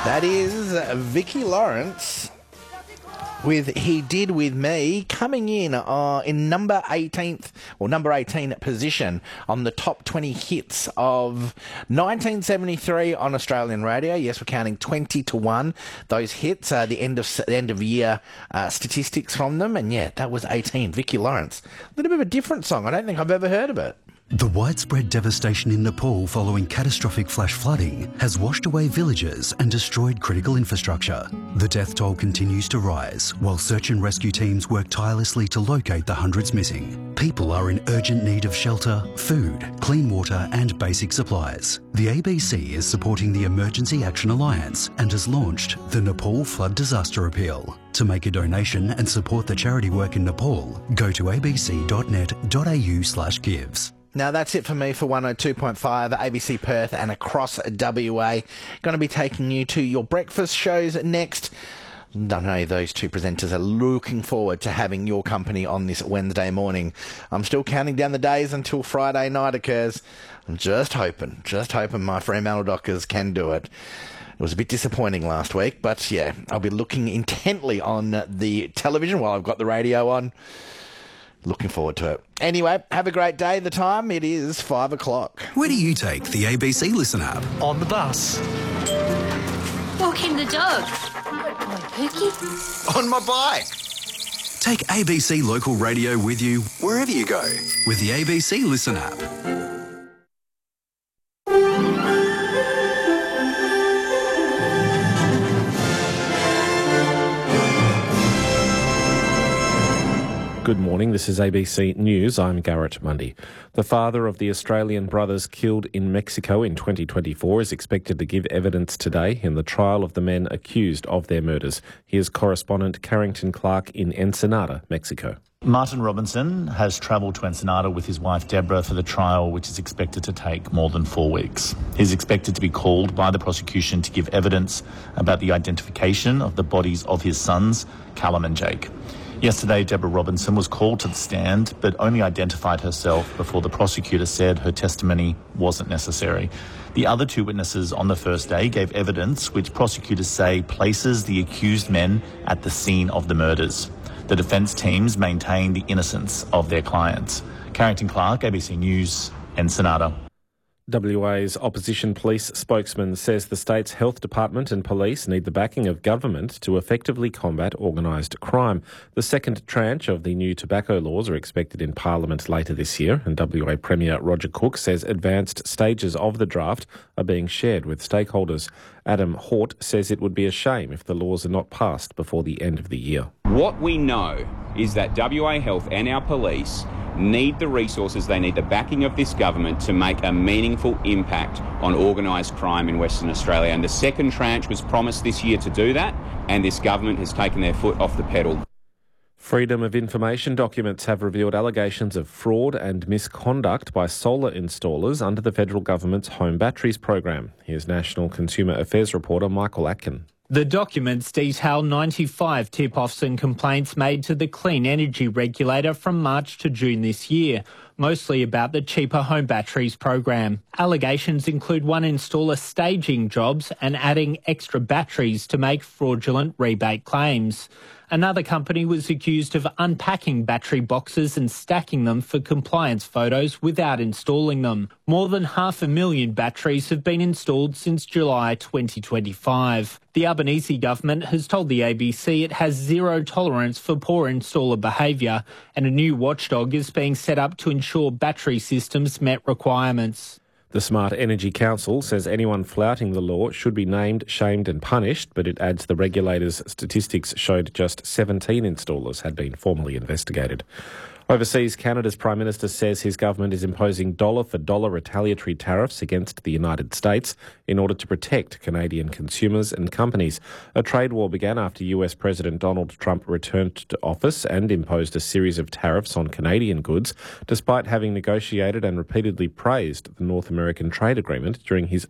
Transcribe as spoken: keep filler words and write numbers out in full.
That is Vicky Lawrence with He Did With Me, coming in uh, in number eighteenth, or number eighteen position on the top twenty hits of nineteen seventy-three on Australian radio. Yes, we're counting twenty to one. Those hits are the end of the end of year uh, statistics from them. And yeah, that was eighteen. Vicky Lawrence. A little bit of a different song. I don't think I've ever heard of it. The widespread devastation in Nepal following catastrophic flash flooding has washed away villages and destroyed critical infrastructure. The death toll continues to rise, while search and rescue teams work tirelessly to locate the hundreds missing. People are in urgent need of shelter, food, clean water and basic supplies. The A B C is supporting the Emergency Action Alliance and has launched the Nepal Flood Disaster Appeal. To make a donation and support the charity work in Nepal, go to abc.net.au slash gives. Now, that's it for me for one oh two point five, A B C Perth and across W A. Going to be taking you to your breakfast shows next. I know those two presenters are looking forward to having your company on this Wednesday morning. I'm still counting down the days until Friday night occurs. I'm just hoping, just hoping my Fremantle Dockers can do it. It was a bit disappointing last week, but yeah, I'll be looking intently on the television while I've got the radio on. Looking forward to it. Anyway, have a great day. The time, it is five o'clock. Where do you take the A B C Listen app? On the bus. Walking the dog. Good boy, Pookie. On my bike. Take A B C Local Radio with you wherever you go with the A B C Listen app. Good morning, this is A B C News. I'm Garrett Mundy. The father of the Australian brothers killed in Mexico in twenty twenty-four is expected to give evidence today in the trial of the men accused of their murders. Here's correspondent Carrington Clark in Ensenada, Mexico. Martin Robinson has travelled to Ensenada with his wife Deborah for the trial, which is expected to take more than four weeks. He's expected to be called by the prosecution to give evidence about the identification of the bodies of his sons, Callum and Jake. Yesterday, Deborah Robinson was called to the stand, but only identified herself before the prosecutor said her testimony wasn't necessary. The other two witnesses on the first day gave evidence which prosecutors say places the accused men at the scene of the murders. The defence teams maintain the innocence of their clients. Carrington Clark, A B C News, Ensenada. W A's opposition police spokesman says the state's health department and police need the backing of government to effectively combat organised crime. The second tranche of the new tobacco laws are expected in Parliament later this year, and W A Premier Roger Cook says advanced stages of the draft are being shared with stakeholders. Adam Hort says it would be a shame if the laws are not passed before the end of the year. What we know is that W A Health and our police need the resources, they need the backing of this government to make a meaningful impact on organised crime in Western Australia. And the second tranche was promised this year to do that, and this government has taken their foot off the pedal. Freedom of Information documents have revealed allegations of fraud and misconduct by solar installers under the federal government's home batteries program. Here's National Consumer Affairs reporter Michael Atkin. The documents detail ninety-five tip-offs and complaints made to the Clean Energy Regulator from March to June this year, mostly about the cheaper home batteries program. Allegations include one installer staging jobs and adding extra batteries to make fraudulent rebate claims. Another company was accused of unpacking battery boxes and stacking them for compliance photos without installing them. More than half a million batteries have been installed since July twenty twenty-five. The Albanese government has told the A B C it has zero tolerance for poor installer behaviour, and a new watchdog is being set up to ensure battery systems met requirements. The Smart Energy Council says anyone flouting the law should be named, shamed and punished, but it adds the regulator's statistics showed just seventeen installers had been formally investigated. Overseas, Canada's Prime Minister says his government is imposing dollar-for-dollar retaliatory tariffs against the United States in order to protect Canadian consumers and companies. A trade war began after U S President Donald Trump returned to office and imposed a series of tariffs on Canadian goods, despite having negotiated and repeatedly praised the North American trade agreement during his